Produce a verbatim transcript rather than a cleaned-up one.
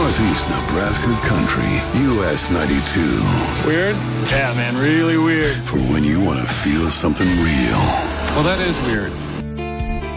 Northeast Nebraska country. U S ninety-two. Weird? Yeah, man, really weird. For when you want to feel something real. Well, that is weird.